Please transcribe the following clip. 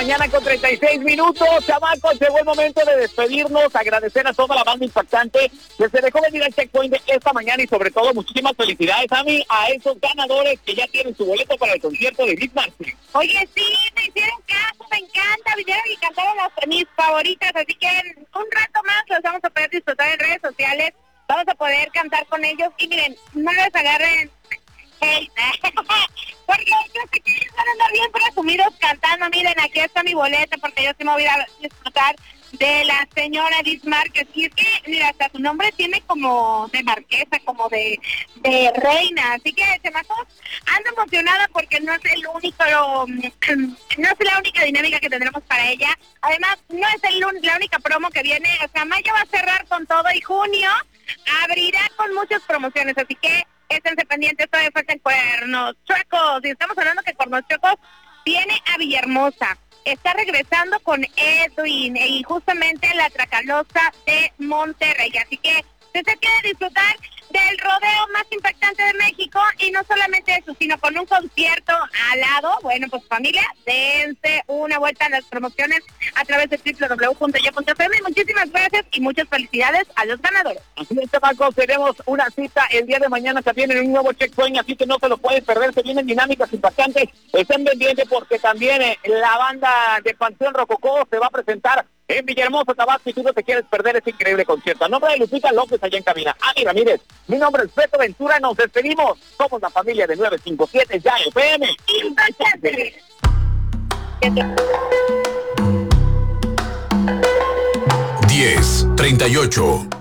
mañana con 36 minutos. Chamacos, llegó el momento de despedirnos, agradecer a toda la banda impactante que se dejó venir al checkpoint de esta mañana y sobre todo muchísimas felicidades a esos ganadores que ya tienen su boleto para el concierto de Liz Martin. Oye, sí, me hicieron caso, me encanta, vinieron y cantaron las mis favoritas, así que en un rato más los vamos a poder disfrutar en redes sociales, vamos a poder cantar con ellos y miren, no les agarren hate, porque yo sé que ellos van a andar bien presumidos cantando. Miren, aquí está mi boleta porque yo sí me voy a disfrutar de la señora Liz Márquez. Y es que, mira, hasta su nombre tiene como de marquesa, como de reina. Así que, chamacos, ando emocionada porque no es el único, no es la única dinámica que tendremos para ella. Además, no es la única promo que viene. O sea, mayo va a cerrar con todo y junio abrirá con muchas promociones. Así que, esténse pendientes, todavía faltan Cuernos Chuecos. Y estamos hablando que Cuernos Chuecos viene a Villahermosa. Está regresando con Edwin y justamente la Tracalosa de Monterrey. Así que si usted quiere disfrutar del rodeo más impactante de México y no solamente eso, sino con un concierto al lado, bueno, pues familia, dense una vuelta a las promociones a través de www.ya.fm. Muchísimas gracias y muchas felicidades a los ganadores. Así es, chamacos, tenemos una cita el día de mañana también en un nuevo checkpoint, así que no se lo pueden perder, se vienen dinámicas impactantes. Estén pendientes porque también la banda de Panteón Rococó se va a presentar en Villahermosa, Tabasco, y tú no te quieres perder este increíble concierto. A nombre de Lupita López allá en cabina, Ani Ramírez, mi nombre es Beto Ventura, nos despedimos. Somos la familia de 957 Ya FM. Impactante. 10:38